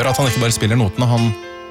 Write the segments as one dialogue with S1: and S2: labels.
S1: Hør at han ikke bare spiller notene, han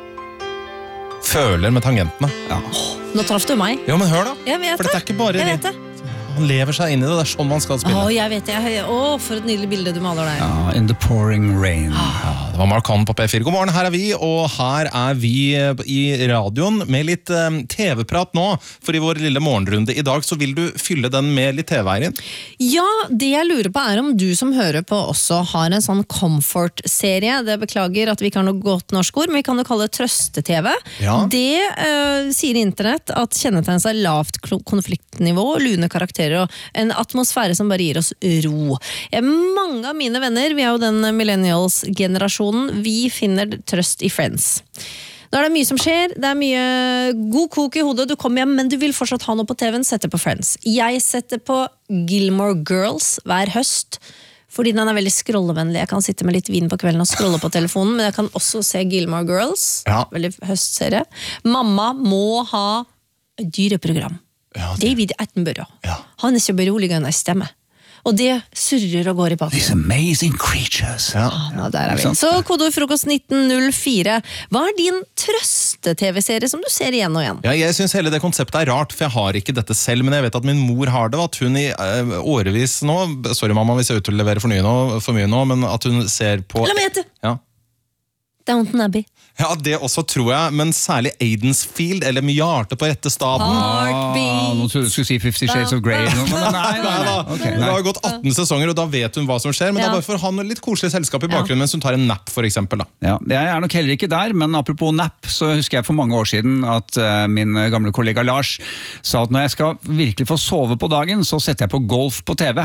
S1: føler med tangentene.
S2: Ja.
S3: Nå traff du meg.
S1: Jo, men hør da.
S3: Jeg vet
S1: For dette er ikke bare
S3: Jeg vet det.
S1: Han lever seg inn i det, det er sånn man skal spille.
S3: Jeg vet det. For et nydelig bilde du maler der.
S2: Ja, In the pouring rain.
S1: Ja, det var Mark Hahn på P4. God morgen, her er vi, og her er vi i radioen med litt TV-prat nå. For i vår lille morgenrunde i dag så vil du fylle den med litt TV-eieren.
S3: Ja, det jeg lurer på er om du som hører på også har en sånn comfort-serie. Det beklager at vi ikke har noe godt norsk ord, men vi kan jo kalle det trøste-TV.
S1: Ja.
S3: Det sier internett at kjennetegnes av lavt konfliktnivå, lune karakterer og en atmosfære som bare gir oss ro. Mange av mine venner, vi er jo den millennials-generasjonen, vi finner trøst i Friends. Nå er det mye som skjer, det er mye god kok i hodet, du kommer hjem, men du vil fortsatt ha noe på TV-en, setter på Friends. Jeg setter på Gilmore Girls hver høst, fordi den er veldig scrollevennlig. Jeg kan sitte med litt vin på kvelden og scrolle på telefonen, men jeg kan også se Gilmore Girls, veldig høstserie. Mamma må ha dyreprogram.
S1: Ja,
S3: David Attenborough.
S1: Ja.
S3: Han er så beroligende stemme. Og det surrer og går i bakgrunnen.
S2: These amazing creatures.
S1: Ja.
S3: Der er vi. Så kodord frokost 1904. Hva er din trøste-TV-serie som du ser igjen og igjen?
S1: Ja, jeg synes hele det konseptet er rart, for jeg har ikke dette selv, men jeg vet at min mor har det, og at hun i årevis nå, sorry mamma hvis jeg utleverer for mye nå, men at hun ser på...
S3: La meg gjette!
S1: Ja.
S3: Downton Abbey.
S1: Ja, det også tror jeg, men særlig Aidensfield, eller Med hjertet på rette staden.
S2: Nå trodde du skulle si 50 Shades of Grey. Nei. Okay,
S1: Det har gått 18 sesonger, og da vet hun hva som skjer, men det er bare for å ha noe litt koselig selskap i bakgrunnen mens hun tar en nap, for eksempel. Da.
S2: Ja, jeg er nok heller ikke der, men apropos nap, så husker jeg for mange år siden at min gamle kollega Lars sa at når jeg skal virkelig få sove på dagen, så setter jeg på golf på TV.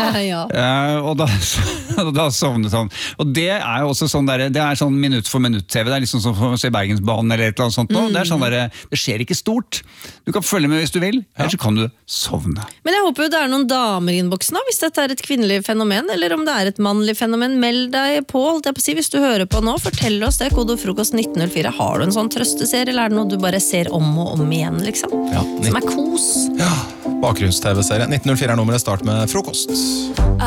S2: Og da sovnet han. Og det er jo også sånn der, det er sånn minutt for minutt-TV, det er liksom som å se Bergensbanen eller et eller annet sånt nå. Det er sånn der, det skjer ikke stort. Du kan følge med hvis du vil, eller så kan du sovne.
S3: Men jeg håper jo det er noen damer i innboksen da, hvis dette er et kvinnelig fenomen, eller om det er et mannlig fenomen. Meld deg på, holdt jeg på å si, hvis du hører på nå. Fortell oss det, kodord frokost 1904. Har du en sånn trøsteserie, eller er det noe du bare ser om og om igjen, liksom?
S1: Ja,
S3: som er kos?
S1: Ja, bakgrunns-TV-serie. 1904 er nummeret, start med frokost.